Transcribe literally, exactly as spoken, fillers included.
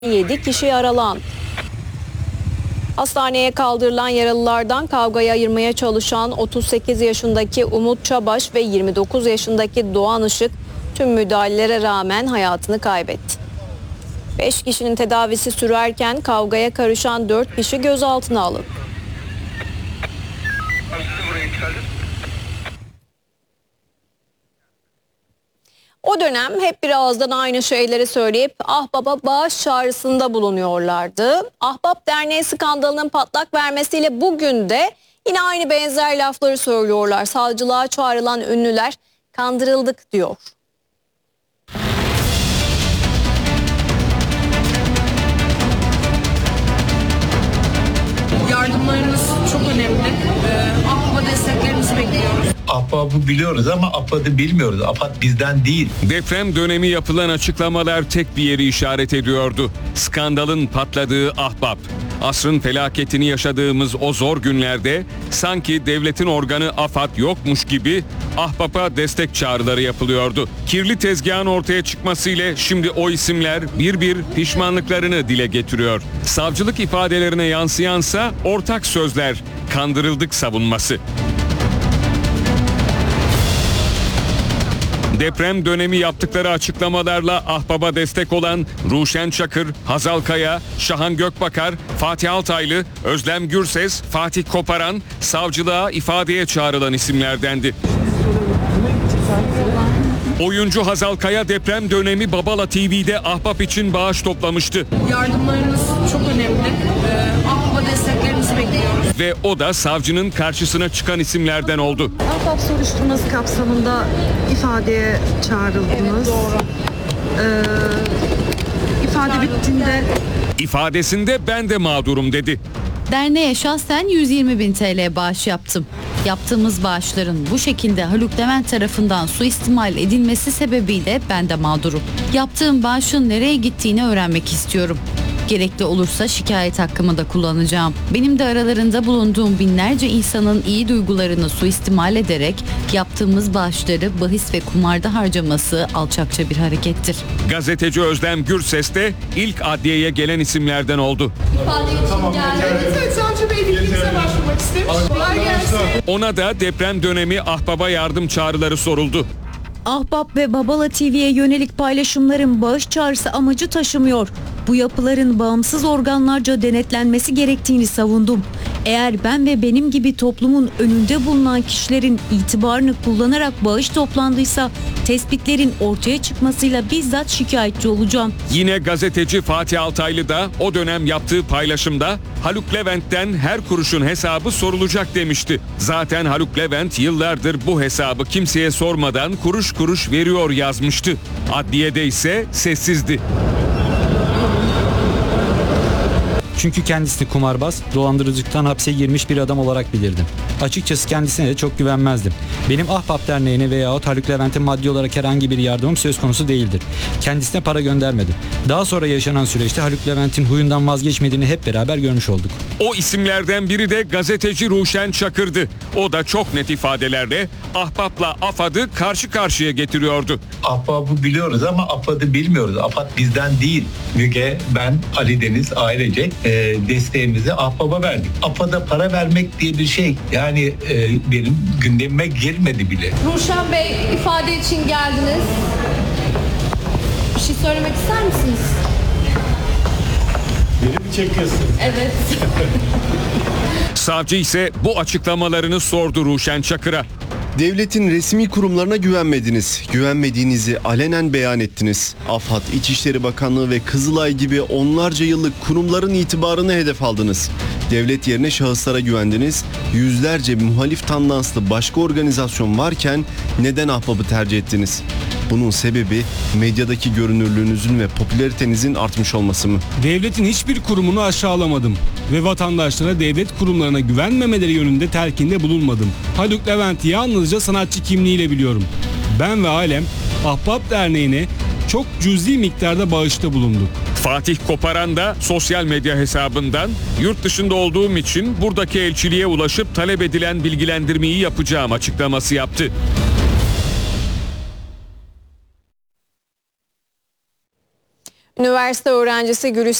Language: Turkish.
yedi kişi yaralandı. Hastaneye kaldırılan yaralılardan kavgayı ayırmaya çalışan otuz sekiz yaşındaki Umut Çabaş ve yirmi dokuz yaşındaki Doğan Işık tüm müdahalelere rağmen hayatını kaybetti. beş kişinin tedavisi sürerken kavgaya karışan dört kişi gözaltına alındı. O dönem hep bir ağızdan aynı şeyleri söyleyip Ahbap'a bağış çağrısında bulunuyorlardı. Ahbap Derneği skandalının patlak vermesiyle bugün de yine aynı benzer lafları söylüyorlar. Savcılığa çağrılan ünlüler kandırıldık diyor. Yardımlarınız çok önemli. Ee, Ahbap'a desteklerinizi bekliyoruz. Ahbap'ı biliyoruz ama AFAD'ı bilmiyoruz. AFAD bizden değil. Deprem dönemi yapılan açıklamalar tek bir yeri işaret ediyordu. Skandalın patladığı Ahbap. Asrın felaketini yaşadığımız o zor günlerde sanki devletin organı AFAD yokmuş gibi Ahbap'a destek çağrıları yapılıyordu. Kirli tezgahın ortaya çıkmasıyla şimdi o isimler bir bir pişmanlıklarını dile getiriyor. Savcılık ifadelerine yansıyansa ortak sözler, kandırıldık savunması. Deprem dönemi yaptıkları açıklamalarla Ahbap'a destek olan Ruşen Çakır, Hazal Kaya, Şahan Gökbakar, Fatih Altaylı, Özlem Gürses, Fatih Koparan savcılığa ifadeye çağrılan isimlerdendi. Oyuncu Hazal Kaya deprem dönemi Babala T V'de Ahbap için bağış toplamıştı. Yardımlarınız çok önemli. Ee, Ahbap'a desteklerinizi bekliyoruz. Ve o da savcının karşısına çıkan isimlerden oldu. Ahbap soruşturması kapsamında ifadeye çağrıldınız. Evet, doğru. Ee, ifade bittiğinde... İfadesinde ben de mağdurum dedi. Derneğe şahsen yüz yirmi bin T L bağış yaptım. Yaptığımız bağışların bu şekilde Haluk Levent tarafından suistimal edilmesi sebebiyle ben de mağdurum. Yaptığım bağışın nereye gittiğini öğrenmek istiyorum. Gerekli olursa şikayet hakkımı da kullanacağım. Benim de aralarında bulunduğum binlerce insanın iyi duygularını suistimal ederek yaptığımız bağışları bahis ve kumarda harcaması alçakça bir harekettir. Gazeteci Özlem Gürses de ilk adliyeye gelen isimlerden oldu. Tamam. Evet, Savcı Bey bilginize başvurmak istemiş. Kolay gelsin. Ona da deprem dönemi Ahbap'a yardım çağrıları soruldu. Ahbap ve Babala T V'ye yönelik paylaşımların bağış çağrısı amacı taşımıyor. Bu yapıların bağımsız organlarca denetlenmesi gerektiğini savundum. Eğer ben ve benim gibi toplumun önünde bulunan kişilerin itibarını kullanarak bağış toplandıysa tespitlerin ortaya çıkmasıyla bizzat şikayetçi olacağım. Yine gazeteci Fatih Altaylı da o dönem yaptığı paylaşımda Haluk Levent'ten her kuruşun hesabı sorulacak demişti. Zaten Haluk Levent yıllardır bu hesabı kimseye sormadan kuruş kuruş veriyor yazmıştı. Adliyede ise sessizdi. Çünkü kendisini kumarbaz, dolandırıcılıktan hapse girmiş bir adam olarak bilirdim. Açıkçası kendisine de çok güvenmezdim. Benim Ahbap Derneği'ne veyahut Haluk Levent'e maddi olarak herhangi bir yardımım söz konusu değildir. Kendisine para göndermedim. Daha sonra yaşanan süreçte Haluk Levent'in huyundan vazgeçmediğini hep beraber görmüş olduk. O isimlerden biri de gazeteci Ruşen Çakır'dı. O da çok net ifadelerle Ahbap'la AFAD'ı karşı karşıya getiriyordu. Ahbap'ı biliyoruz ama AFAD'ı bilmiyoruz. AFAD bizden değil. Müge, ben, Ali Deniz ailecek e, desteğimizi Ahbap'a verdik. AFAD'a para vermek diye bir şey yani e, benim gündemime girmedi bile. Ruşen Bey, ifade için geldiniz. Bir şey söylemek ister misiniz? Beni mi çekiyorsun? Evet. Savcı ise bu açıklamalarını sordu Ruşen Çakır'a. Devletin resmi kurumlarına güvenmediniz. Güvenmediğinizi alenen beyan ettiniz. AFAD, İçişleri Bakanlığı ve Kızılay gibi onlarca yıllık kurumların itibarını hedef aldınız. Devlet yerine şahıslara güvendiniz. Yüzlerce muhalif tandanslı başka organizasyon varken neden Ahbap'ı tercih ettiniz? Bunun sebebi medyadaki görünürlüğünüzün ve popülaritenizin artmış olması mı? Devletin hiçbir kurumunu aşağılamadım ve vatandaşlara devlet kurumlarına güvenmemeleri yönünde telkinde bulunmadım. Haluk Levent'i yalnızca sanatçı kimliğiyle biliyorum. Ben ve ailem Ahbap Derneği'ne çok cüzi miktarda bağışta bulunduk. Fatih Koparan da sosyal medya hesabından yurt dışında olduğum için buradaki elçiliğe ulaşıp talep edilen bilgilendirmeyi yapacağım açıklaması yaptı. Üniversite öğrencisi Gülis